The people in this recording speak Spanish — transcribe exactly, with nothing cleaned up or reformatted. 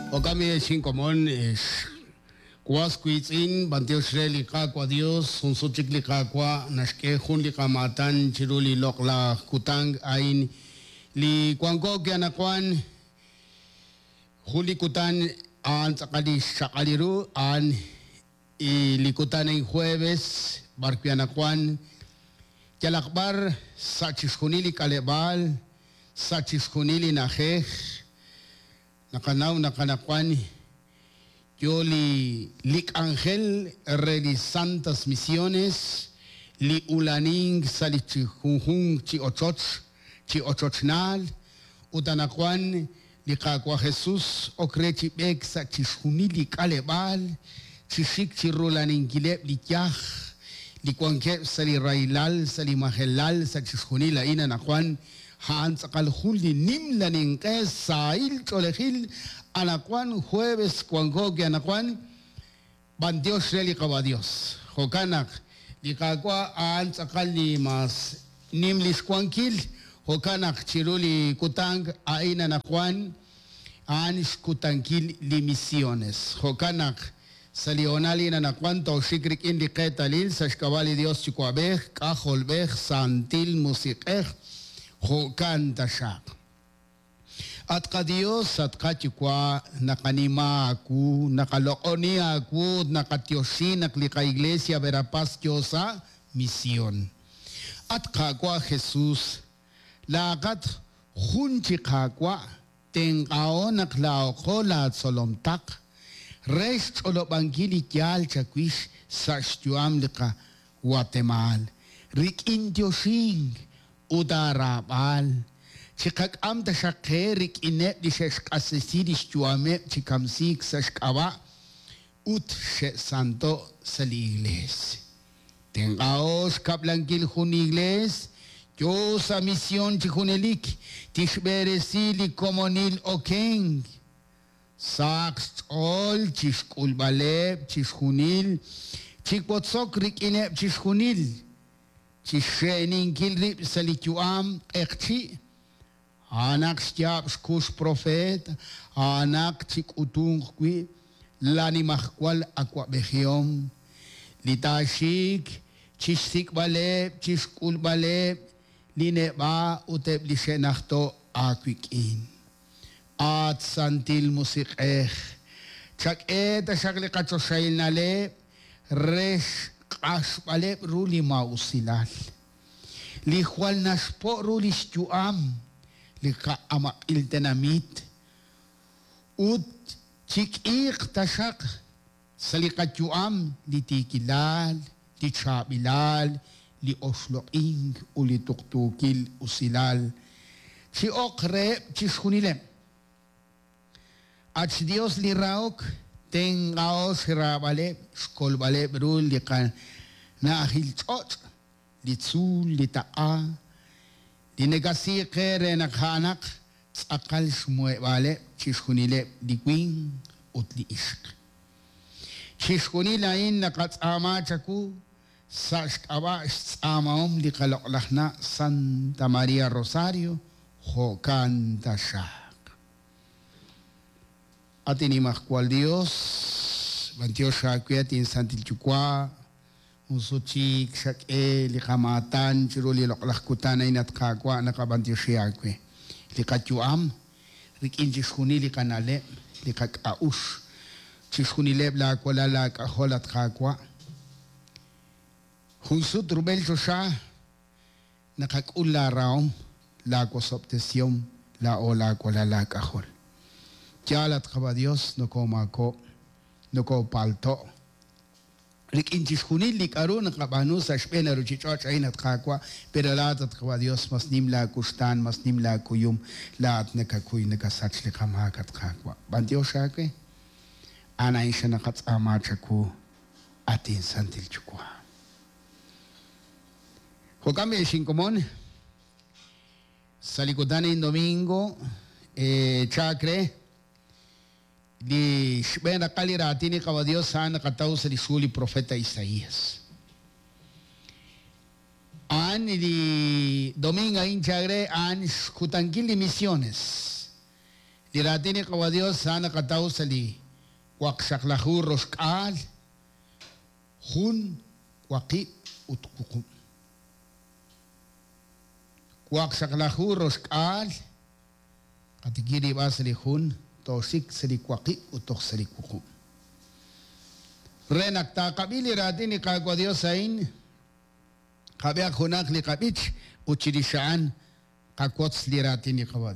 Okami shinkomon es kuaskuitzin bantiosre lika kwa Dios sunsutik lika kwa nashke hun lika matan chiruli lokla kutang ain li kwangko kianakwan huli kutan an sakali sakaliru an ilikutan ng Jueves barkianakwan kalakbar sa chiskunili kalebal sa chiskunili nakeh nakanaw nakanakwan yo li lik angel redi santas misiones li ulaning sa li chihunhung chi ochoch chi ochochnal utanakwan li kakwa Jesus okre chi bek sa chishunili kalebal chishik chi rulaning gilep li kyah li kwangkep sa li railal sa li mahelal sa chishunila ina nakwan haan sakal huli nimlaning ke sail cholehil anakwan Jueves kwangko anakwan bandios reli kabadios hokanak di kakwa aan sakal ni mas nimlis kwangkil hokanak chiruli kutang ain anakwan anis kutangkil li misiones hokanak sa lionali anakwan to shikrik indi ketalil sa shkawali Dios chikwabeh kaholbeh santil musikeh hokan tasyak at kadiyos at katikwa nakanima aku nakalokoni aku nakatyosi naklika iglesia Verapaz Diyosa misyon at kakwa Jesus lakat hunchi kakwa tengao naklao ko lat solomtak rest olobangili kyal chakwish sa stuam lika Guatemala rikin Diyosing udarabal chikak am ta shakerik inet di shesk asesiris chuame chikamsik sashkawa ut she santo sa iglesia tengaos kaplangkil hun iglesia yo sa misyon chikunelik tishberesili komonil okeng saks ol chishkulbaleb chishkunil chikpotsok rik inep chishkunil Chishening kilrip salituam ekchi anak setiap skus profet anak cik utung kui lani mahkwal akwa behiom litashik chisik baleb chiskul baleb line ba utep lishenachto akwikin at santil musik eh chak et shakle kachoshayil nale resh As balep ruli mausilal li hual naspo ruli stuam li ka ama iltenamit ut chik ik tashak salikatuam li tikilal li chabilal li osloing uli tuktukil usilal si okre chishunilem at Dios li raok tengaos rabale skol bale brul di kan na hilchot di tsul di taa di negasi kere na kanak akal smue bale chishkunile di queen ut li isk chishkunila in nakatsama chaku sashkaba tsamaom di kaloklahna Santa Maria Rosario hokan tasha Atinimah kual Dios, bantio shakwet in santil chukwa, usuchik shake likamatan chiruli loklakutan ay natkakwa nakabantio shakwe. Likatuam, rikin chishkuni likanale, likak aush, chishkunileb la kwala la kaholat kakwa. Hunsut rubel chosha, nakakula raom, la kwasoptesyom, la ola kwala la kahol. Jalat kaba Dios no koma ko no ko palto lik inchis hunil lik aru nakabanu sa shpena ruchichoch ay natkakwa pero lahat kaba Dios mas nimla kustan mas nimla kuyum lahat nakakuy nakasach likamakat kakwa bantio shakwe anayin siya nakatsama chaku atin santil chukwa hukami shinkomon sa likodan ng Domingo eh chakre di shbena kalirati ni kawa Dios sana kataw sa lisuli profeta Isaías. An di dominga in chagre an kutangkil di misiones Liratini kawa Dios sana kataw sali waksaklahu roskal hun waki utkukum. Waksaklahu roskal katigiri ba sali hun tosik sali waki utok sali kukum. Renak ta kabili ratini kagwa Dios sain kabiak hunak li kabich uchirishaan kakwats li ratini kawa